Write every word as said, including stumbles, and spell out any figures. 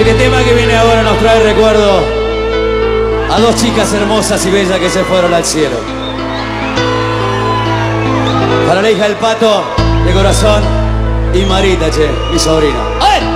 Este tema que viene ahora nos trae recuerdo a dos chicas hermosas y bellas que se fueron al cielo. Para la hija del Pato, de corazón, y Marita, che, mi sobrina. ¡A ver!